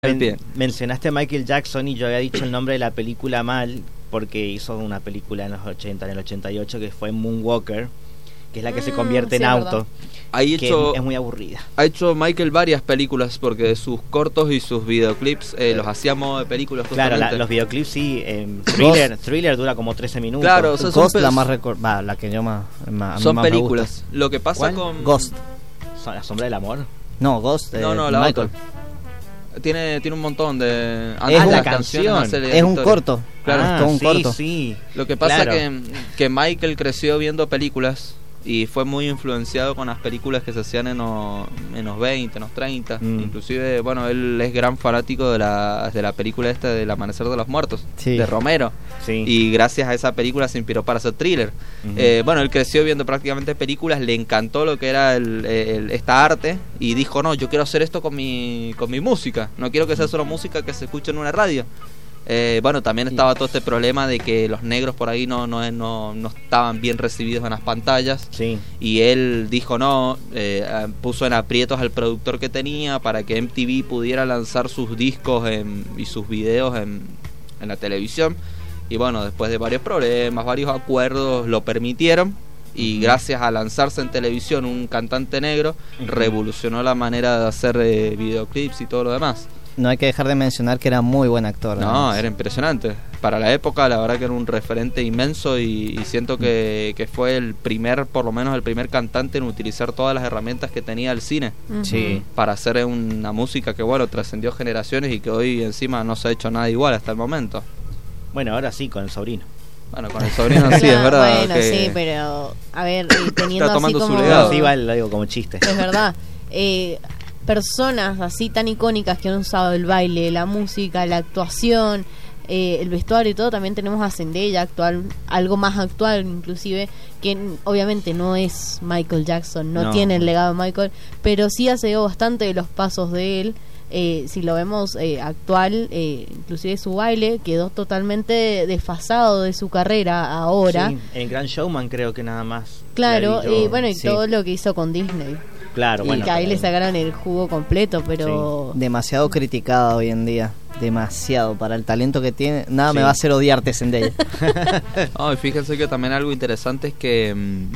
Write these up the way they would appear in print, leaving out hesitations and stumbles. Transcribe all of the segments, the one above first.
el pie. Mencionaste a Michael Jackson y yo había dicho el nombre de la película mal porque hizo una película en los 80, en el 88, que fue Moonwalker, que es la que se convierte en auto. Es muy aburrida. Ha hecho Michael varias películas porque de sus cortos y sus videoclips los hacíamos de películas. Claro, los videoclips sí. Thriller dura como 13 minutos. Claro, o sea, Ghost la más la que yo más son más películas. Lo que pasa con Ghost. ¿La sombra del amor? No, Ghost. No, la Michael. Otra. Tiene un montón de... Es la canción. Es un corto. Claro, es un corto. Sí. Lo que pasa que Michael creció viendo películas y fue muy influenciado con las películas que se hacían en los 20, en los 30. Inclusive, bueno, él es gran fanático de la película esta del Amanecer de los Muertos, de Romero. Sí. Y gracias a esa película se inspiró para hacer Thriller. Bueno, él creció viendo prácticamente películas, le encantó lo que era esta arte y dijo, no, yo quiero hacer esto con mi música, no quiero que sea solo música que se escuche en una radio. Bueno, también estaba todo este problema de que los negros por ahí no estaban bien recibidos en las pantallas. Sí. Y él dijo no, puso en aprietos al productor que tenía para que MTV pudiera lanzar sus discos y sus videos en la televisión. Y bueno, después de varios problemas, varios acuerdos, lo permitieron. Y gracias a lanzarse en televisión un cantante negro, revolucionó la manera de hacer videoclips y todo lo demás. No hay que dejar de mencionar que era muy buen actor. No, era impresionante. Para la época, la verdad que era un referente inmenso y siento que fue por lo menos el primer cantante en utilizar todas las herramientas que tenía el cine para hacer una música que, bueno, trascendió generaciones y que hoy encima no se ha hecho nada igual hasta el momento. Bueno, ahora sí, con el sobrino. Bueno, con el sobrino sí, es verdad. Bueno, que sí, pero a ver, teniendo está tomando así como... su legado. Sí, vale, lo digo como chiste. Es verdad. Personas así tan icónicas que han usado el baile, la música, la actuación, el vestuario y todo. También tenemos a Zendaya actual, algo más actual inclusive, que obviamente no es Michael Jackson, no tiene el legado de Michael, pero sí ha seguido bastante de los pasos de él. Si lo vemos actual, inclusive su baile quedó totalmente desfasado de su carrera ahora. Sí, en Grand Showman creo que nada más. Claro, y todo lo que hizo con Disney. Claro, y que ahí le sacaron el jugo completo, pero... Demasiado criticada hoy en día. Demasiado. Para el talento que tiene, nada me va a hacer odiarte, Zendaya. Y fíjense que también algo interesante es que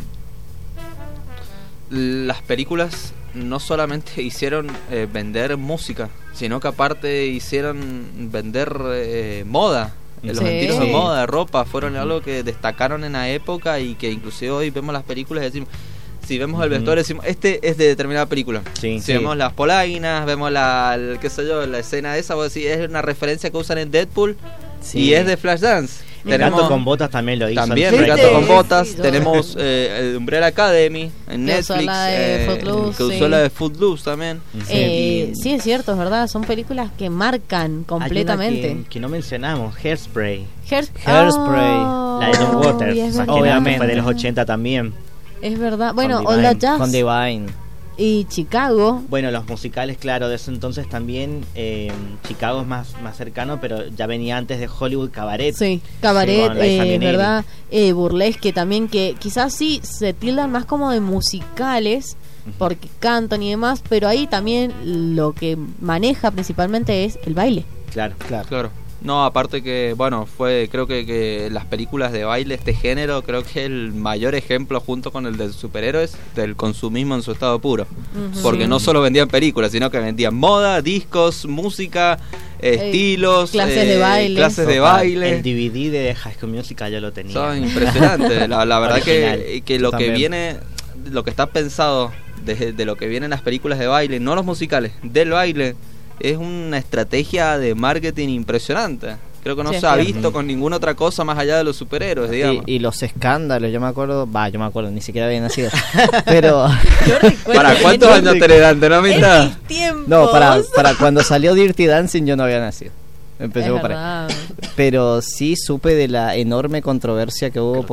las películas no solamente hicieron vender música, sino que aparte hicieron vender moda. Los estilos de moda, de ropa, fueron algo que destacaron en la época y que inclusive hoy vemos las películas y decimos... Si vemos el vestuario decimos, este es de determinada película. Si vemos las polainas, vemos la escena esa, vos decís, es una referencia que usan en Deadpool y es de Flashdance. El Gato con Botas también lo hizo. También el Gato con Botas. Tenemos el Umbrella Academy en Netflix, que usó la de Footloose también. Sí, es cierto, es verdad. Son películas que marcan completamente. Hay una que no mencionamos, Hairspray. Hairspray. La de John Waters, obviamente fue de los 80 también. Es verdad. Bueno, All That Jazz. Con Divine. Y Chicago. Bueno, los musicales, claro, de ese entonces también. Chicago es más cercano, pero ya venía antes de Hollywood. Cabaret. Sí, Cabaret, es verdad. Burlesque también, que quizás sí se tildan más como de musicales, porque cantan y demás, pero ahí también lo que maneja principalmente es el baile. Claro. No, aparte que, bueno, creo que las películas de baile, este género, creo que es el mayor ejemplo junto con el de superhéroes del consumismo en su estado puro. Porque no solo vendían películas, sino que vendían moda, discos, música, estilos, clases de baile. El DVD de High School Musical yo lo tenía. Son impresionantes. La verdad que lo que viene, lo que está pensado de lo que vienen las películas de baile, no los musicales, del baile, es una estrategia de marketing impresionante. Creo que no se ha visto con ninguna otra cosa más allá de los superhéroes, digamos. Y los escándalos, yo me acuerdo, ni siquiera había nacido. Pero ¿para cuántos años te dan? ¿No mitad? No, para cuando salió Dirty Dancing yo no había nacido. Empezó para ahí. Pero sí supe de la enorme controversia que hubo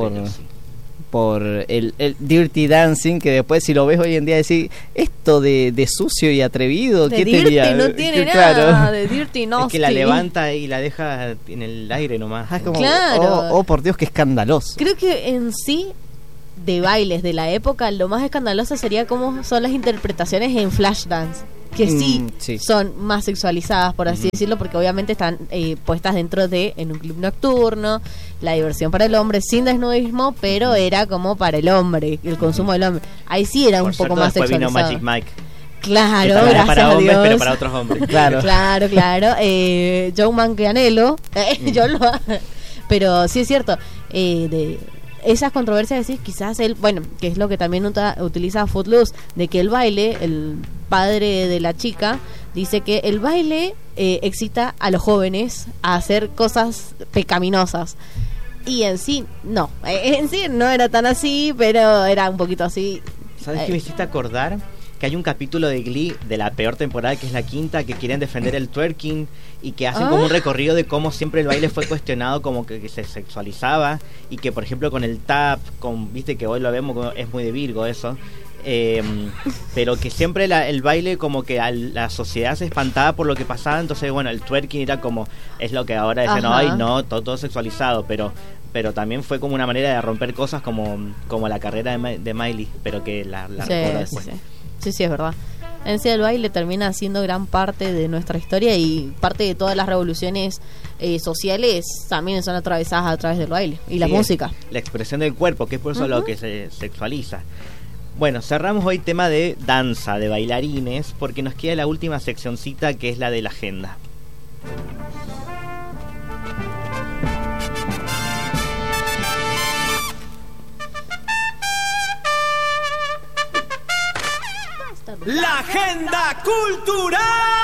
por el Dirty Dancing, que después si lo ves hoy en día decís, esto de sucio y atrevido, de ¿qué dirty tenía? No tiene nada de dirty, no. Es que la levanta y la deja en el aire nomás. Como, claro. Por Dios, qué escandaloso. Creo que en sí, de bailes de la época, lo más escandaloso sería cómo son las interpretaciones en Flashdance. que sí son más sexualizadas, por así decirlo, porque obviamente están puestas dentro de en un club nocturno, la diversión para el hombre, sin desnudismo, pero era como para el hombre, el consumo del hombre. Ahí sí era un poco más sexualizado. Vino Magic Mike. Claro, gracias para a hombres, Dios. pero para otros hombres. Claro. Joe Manganiello, pero sí es cierto, de esas controversias decís, quizás él, bueno, que es lo que también utiliza Footloose, de que el baile, el padre de la chica, dice que el baile excita a los jóvenes a hacer cosas pecaminosas. Y en sí no era tan así, pero era un poquito así. ¿Sabes qué me hiciste acordar? Que hay un capítulo de Glee de la peor temporada, que es la quinta, que quieren defender el twerking y que hacen como un recorrido de cómo siempre el baile fue cuestionado, como que se sexualizaba, y que por ejemplo con el tap, viste que hoy lo vemos, es muy de Virgo eso, pero que siempre el baile como que la sociedad se espantaba por lo que pasaba. Entonces bueno, el twerking era como, es lo que ahora dicen, ay no, todo sexualizado, pero también fue como una manera de romper cosas como la carrera de Miley, pero que la recuerda después. Sí, es verdad. En sí, el baile termina siendo gran parte de nuestra historia, y parte de todas las revoluciones sociales también son atravesadas a través del baile y la música. La expresión del cuerpo, que es por eso lo que se sexualiza. Bueno, cerramos hoy tema de danza, de bailarines, porque nos queda la última seccioncita, que es la de la agenda. La agenda cultural.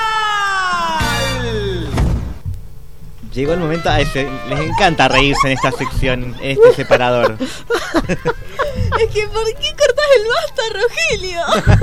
Llegó el momento, les encanta reírse en esta sección, en este separador. Es que ¿por qué cortas el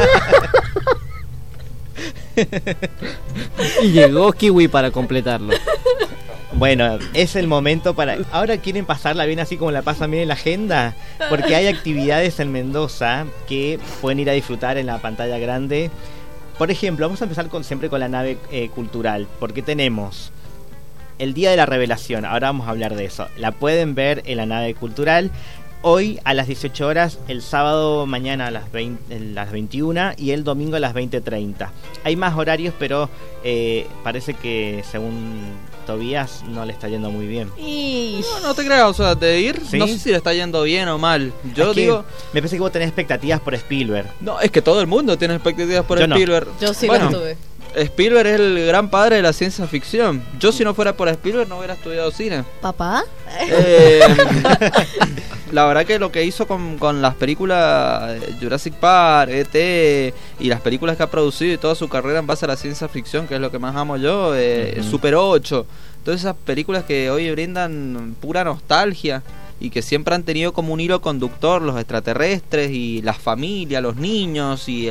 basta, Rogelio? Y llegó Kiwi para completarlo. Bueno, es el momento para... ¿Ahora quieren pasarla bien así como la pasan bien en la agenda? Porque hay actividades en Mendoza que pueden ir a disfrutar en la pantalla grande. Por ejemplo, vamos a empezar siempre con la nave cultural, porque tenemos el Día de la Revelación. Ahora vamos a hablar de eso. La pueden ver en la nave cultural hoy a las 18 horas, el sábado mañana a las 21 y el domingo a las 20:30. Hay más horarios, pero parece que según Tobías no le está yendo muy bien. No te creas, o sea, de ir, ¿sí? No sé si le está yendo bien o mal. Yo digo, me parece que vos tenés expectativas por Spielberg. No, es que todo el mundo tiene expectativas por Spielberg. Yo sí lo tuve. Spielberg es el gran padre de la ciencia ficción. Yo, si no fuera por Spielberg, no hubiera estudiado cine. ¿Papá? La verdad que lo que hizo con las películas Jurassic Park, E.T. y las películas que ha producido y toda su carrera en base a la ciencia ficción, que es lo que más amo yo, Super 8, todas esas películas que hoy brindan pura nostalgia y que siempre han tenido como un hilo conductor los extraterrestres y las familias, los niños y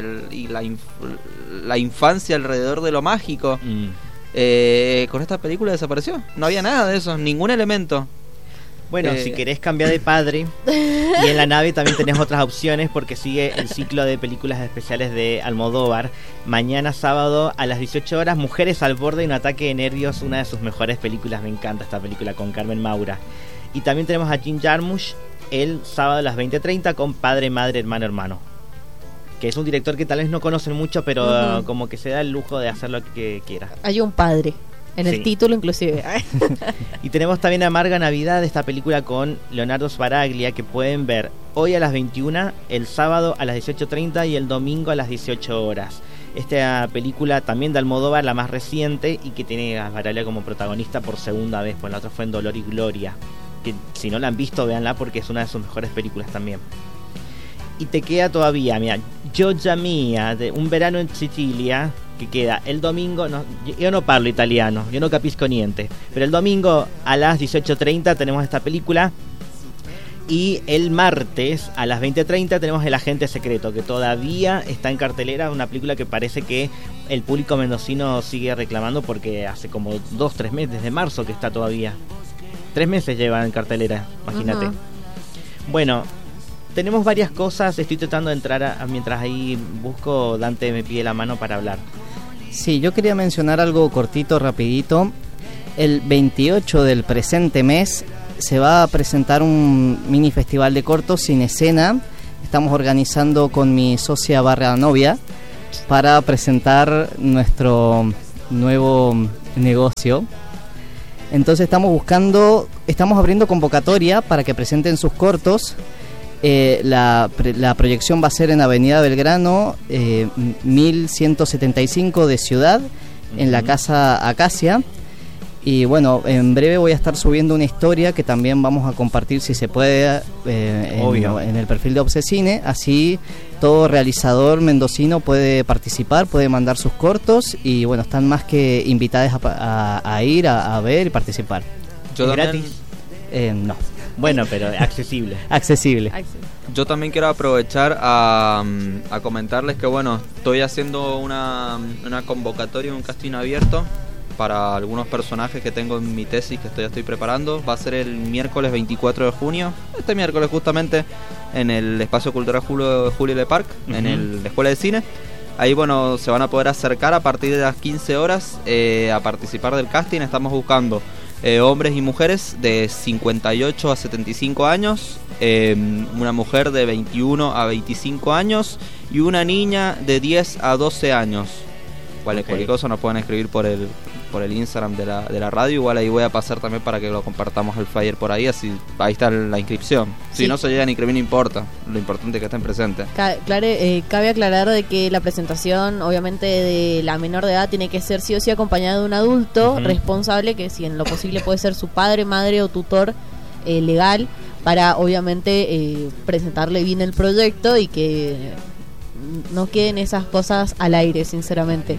la infancia alrededor de lo mágico. Con esta película desapareció, no había nada de eso, ningún elemento. Bueno, si querés cambiar de padre, y en la nave también tenés otras opciones, porque sigue el ciclo de películas especiales de Almodóvar. Mañana sábado a las 18 horas, Mujeres al borde de un ataque de nervios, una de sus mejores películas. Me encanta esta película, con Carmen Maura. Y también tenemos a Jim Jarmusch el sábado a las 20:30 con Padre, Madre, Hermano, Hermano, que es un director que tal vez no conocen mucho, pero como que se da el lujo de hacer lo que quiera. Hay un padre en el título inclusive. Y tenemos también Amarga Navidad, esta película con Leonardo Sbaraglia, que pueden ver hoy a las 21, el sábado a las 18:30 y el domingo a las 18 horas. Esta película también de Almodóvar, la más reciente, y que tiene a Sbaraglia como protagonista por segunda vez, pues la otra fue en Dolor y Gloria, que si no la han visto, véanla porque es una de sus mejores películas también. Y te queda todavía, mira, Giorgia Mia, de Un verano en Sicilia, que queda el domingo. Yo no parlo italiano, yo no capisco niente, pero el domingo a las 18:30 tenemos esta película, y el martes a las 20:30 tenemos El Agente Secreto, que todavía está en cartelera, una película que parece que el público mendocino sigue reclamando, porque hace como 2-3 meses, desde marzo que está todavía. 3 meses lleva en cartelera, imagínate. Bueno, tenemos varias cosas, estoy tratando de entrar mientras ahí busco. Dante me pide la mano para hablar. Sí, yo quería mencionar algo cortito, rapidito. El 28 del presente mes se va a presentar un mini festival de cortos Sin Escena. Estamos organizando con mi socia Barra Novia para presentar nuestro nuevo negocio. Entonces estamos abriendo convocatoria para que presenten sus cortos. La proyección va a ser en Avenida Belgrano 1175 de Ciudad, en la Casa Acacia. Y bueno, en breve voy a estar subiendo una historia que también vamos a compartir, si se puede, en el perfil de Obsecine. Así todo realizador mendocino puede participar, puede mandar sus cortos, y bueno, están más que invitados a ir a ver y participar. ¿Es gratis? No. Bueno, pero accesible. Accesible. Yo también quiero aprovechar a comentarles que bueno, estoy haciendo una convocatoria, un casting abierto para algunos personajes que tengo en mi tesis que estoy preparando. Va a ser el miércoles 24 de junio, este miércoles justamente, en el Espacio Cultural Julio Le Parc, en la Escuela de Cine. Ahí bueno, se van a poder acercar a partir de las 15 horas a participar del casting. Estamos buscando hombres y mujeres de 58 a 75 años, una mujer de 21 a 25 años y una niña de 10 a 12 años. Cualquier cosa nos pueden escribir por el Instagram de la radio. Igual ahí voy a pasar también para que lo compartamos el flyer por ahí, así ahí está la inscripción. Si no se llegan a inscribir no importa, lo importante es que estén presentes. Cabe aclarar de que la presentación obviamente de la menor de edad tiene que ser sí o sí acompañada de un adulto responsable, que si en lo posible puede ser su padre, madre o tutor legal, para obviamente presentarle bien el proyecto y que no queden esas cosas al aire, sinceramente.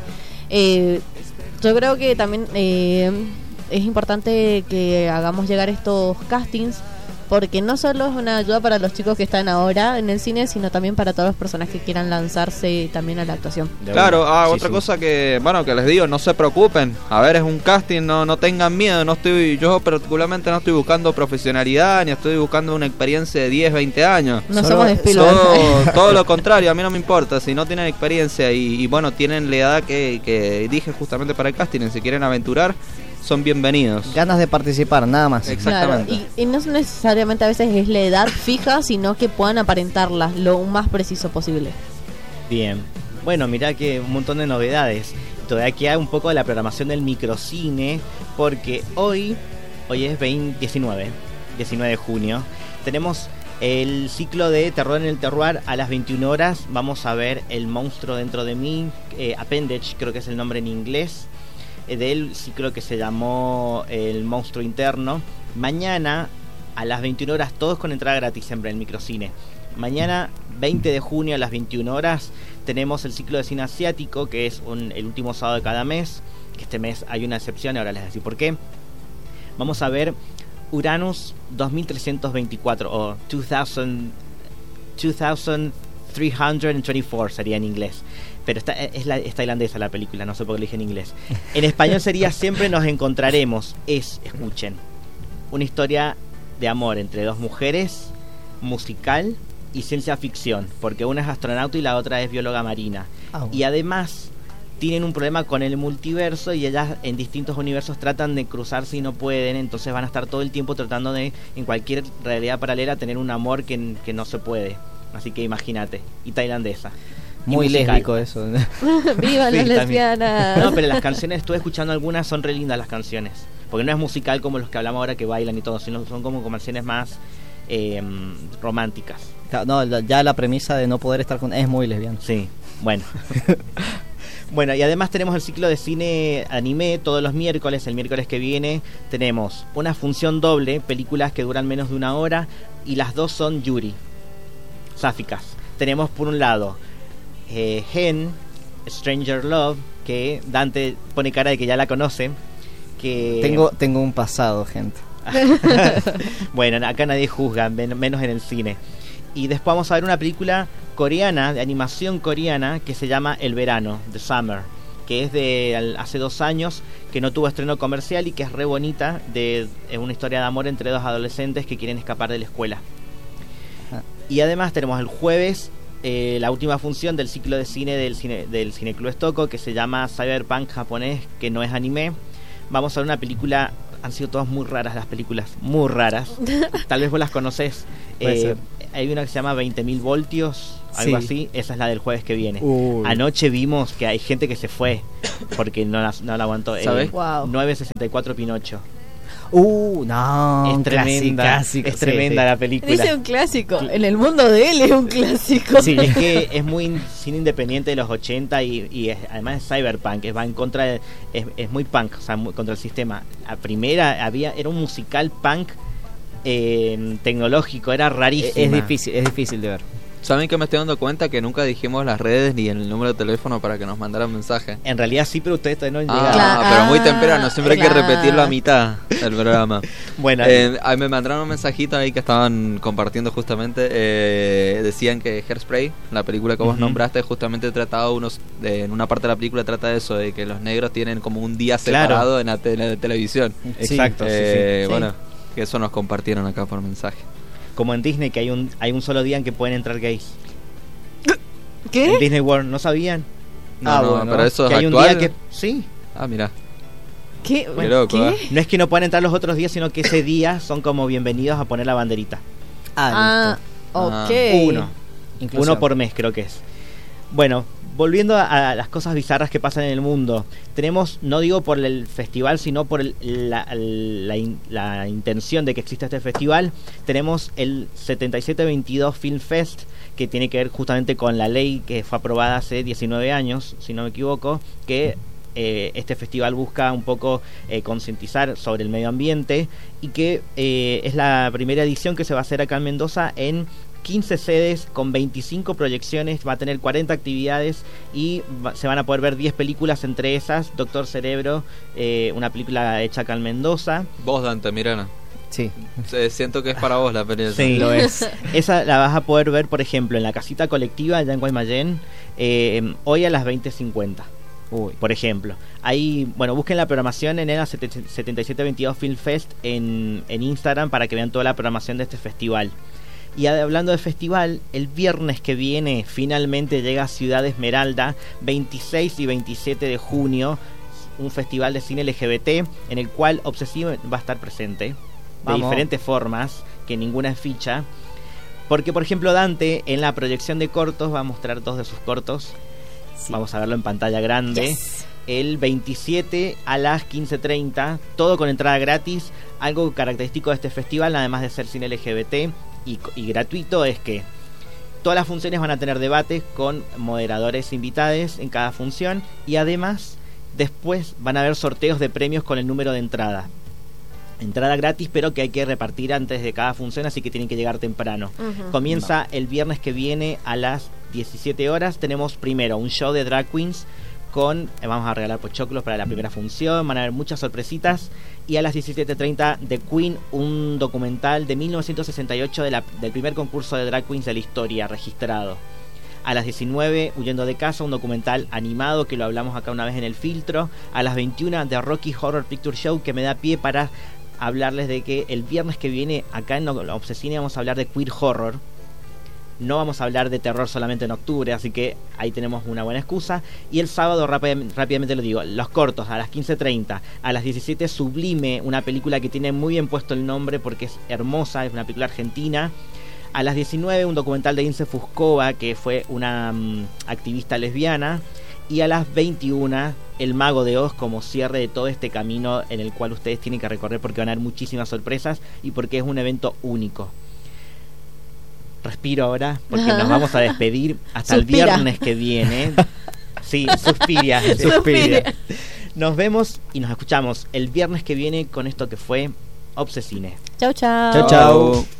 Yo creo que también es importante que hagamos llegar estos castings, porque no solo es una ayuda para los chicos que están ahora en el cine, sino también para todas las personas que quieran lanzarse también a la actuación. Claro, otra cosa que les digo, no se preocupen. A ver, es un casting, no tengan miedo. Yo particularmente no estoy buscando profesionalidad, ni estoy buscando una experiencia de 10, 20 años. No somos Spielberg. Todo lo contrario, a mí no me importa. Si no tienen experiencia y bueno, tienen la edad que dije justamente para el casting, si quieren aventurar, son bienvenidos. Ganas de participar, nada más. Exactamente. Claro, y no necesariamente a veces es la edad fija, sino que puedan aparentarla lo más preciso posible. Bien. Bueno, mirá que un montón de novedades. Todavía queda un poco de la programación del microcine, porque hoy es 19 de junio. Tenemos el ciclo de Terror en el Terroir a las 21 horas. Vamos a ver El monstruo dentro de mí, Appendage, creo que es el nombre en inglés, del ciclo que se llamó El monstruo interno. Mañana a las 21 horas, todos con entrada gratis siempre en el microcine. Mañana 20 de junio a las 21 horas tenemos el ciclo de cine asiático, que es el último sábado de cada mes, que este mes hay una excepción, ahora les voy a decir por qué. Vamos a ver Uranus 2324 o 2324 sería en inglés. Pero es tailandesa la película, no sé por qué lo dije en inglés. En español sería Siempre nos encontraremos. Escuchen, una historia de amor entre dos mujeres, musical y ciencia ficción, porque una es astronauta y la otra es bióloga marina. Y además tienen un problema con el multiverso y ellas en distintos universos tratan de cruzarse y no pueden, entonces van a estar todo el tiempo tratando de, en cualquier realidad paralela, tener un amor que no se puede. Así que imagínate, y tailandesa. Muy lésbico eso. ¡Viva las lesbianas! No, pero las canciones, estuve escuchando algunas, son re lindas las canciones. Porque no es musical como los que hablamos ahora que bailan y todo, sino son como canciones más románticas. No, ya la premisa de no poder estar con... es muy lesbiana. Sí, bueno. Bueno, y además tenemos el ciclo de cine anime todos los miércoles. El miércoles que viene tenemos una función doble, películas que duran menos de 1 hora, y las dos son Yuri, sáficas. Tenemos por un lado Hen, Stranger Love, que Dante pone cara de que ya la conoce. Que tengo un pasado, gente. Bueno, acá nadie juzga, menos en el cine. Y después vamos a ver una película coreana, de animación coreana, que se llama El Verano, The Summer, que es de hace 2 años, que no tuvo estreno comercial y que es re bonita, es una historia de amor entre dos adolescentes que quieren escapar de la escuela. Y además tenemos el jueves la última función del ciclo de cine del Cineclub Estoco, que se llama Cyberpunk japonés, que no es anime. Vamos a ver una película han sido todas muy raras las películas, muy raras. Tal vez vos las conocés. Hay una que se llama 20.000 voltios, algo así. Esa es la del jueves que viene. Anoche vimos que hay gente que se fue porque no la aguantó. ¿Sabes? 964 Pinocho. No, es tremenda, clásico, es tremenda la película. Dice un clásico, en el mundo de él es un clásico. Sí, es que es muy cine independiente de los 80 y además es cyberpunk, va en contra es muy punk, o sea, contra el sistema. La primera era un musical punk tecnológico, era rarísimo. Es difícil de ver. ¿Saben que me estoy dando cuenta que nunca dijimos las redes ni el número de teléfono para que nos mandaran mensaje? En realidad sí, pero ustedes todavía no llegaron. Pero muy temprano, siempre hay que repetirlo a mitad del programa. Bueno, me mandaron un mensajito ahí que estaban compartiendo justamente. Decían que Hairspray, la película que vos nombraste, justamente trataba en una parte de la película trata de eso, de que los negros tienen como un día separado en la televisión. Exacto. Bueno, que eso nos compartieron acá por mensaje. Como en Disney, que hay un solo día en que pueden entrar gays. ¿Qué? En Disney World, ¿no sabían? No, pero eso que es hay actual. Un día que, sí. Mira. ¿Qué? Qué loco, ¿Qué? No es que no puedan entrar los otros días, sino que ese día son como bienvenidos a poner la banderita. Ok. Uno por mes creo que es. Bueno, volviendo a las cosas bizarras que pasan en el mundo, tenemos, no digo por el festival, sino por la intención de que exista este festival, tenemos el 7722 Film Fest, que tiene que ver justamente con la ley que fue aprobada hace 19 años, si no me equivoco, que este festival busca un poco concientizar sobre el medio ambiente y que es la primera edición que se va a hacer acá en Mendoza en 15 sedes con 25 proyecciones, va a tener 40 actividades y se van a poder ver 10 películas, entre esas Doctor Cerebro, una película hecha acá en Mendoza. Vos, Dante Mirana. Sí. Siento que es para vos la película. Sí, lo es. Esa la vas a poder ver, por ejemplo, en la casita colectiva allá en Guaymallén, hoy a las 20:50. Por ejemplo, ahí, bueno, busquen la programación en ENA 7722 Film Fest en Instagram para que vean toda la programación de este festival. Y hablando de festival, el viernes que viene finalmente llega a Ciudad Esmeralda, 26 y 27 de junio, un festival de cine LGBT en el cual Obsesivo va a estar presente de diferentes formas, que ninguna es ficha. Porque, por ejemplo, Dante en la proyección de cortos va a mostrar 2 de sus cortos. Sí. Vamos a verlo en pantalla grande. Yes. El 27 a las 15:30, todo con entrada gratis. Algo característico de este festival, además de ser cine LGBT y gratuito, es que todas las funciones van a tener debates con moderadores invitados en cada función, y además después van a haber sorteos de premios con el número de entrada gratis, pero que hay que repartir antes de cada función, así que tienen que llegar temprano. Comienza el viernes que viene a las 17 horas. Tenemos primero un show de drag queens vamos a regalar pochoclos para la primera función, van a haber muchas sorpresitas, y a las 17:30 The Queen, un documental de 1968 del primer concurso de drag queens de la historia registrado. A las 19, Huyendo de casa, un documental animado que lo hablamos acá una vez en el filtro. A las 21, The Rocky Horror Picture Show, que me da pie para hablarles de que el viernes que viene acá en Obsesine vamos a hablar de queer horror. No vamos a hablar de terror solamente en octubre, así que ahí tenemos una buena excusa. Y el sábado, rápidamente lo digo, los cortos a las 15:30, a las 17 Sublime, una película que tiene muy bien puesto el nombre porque es hermosa, es una película argentina. A las 19 un documental de Ince Fuscova, que fue una activista lesbiana. Y a las 21 El Mago de Oz, como cierre de todo este camino en el cual ustedes tienen que recorrer, porque van a haber muchísimas sorpresas y porque es un evento único. Respiro ahora porque nos vamos a despedir hasta el viernes que viene. Sí, suspira. Nos vemos y nos escuchamos el viernes que viene con esto que fue Obsesine. Chau, chau. Chau, chau.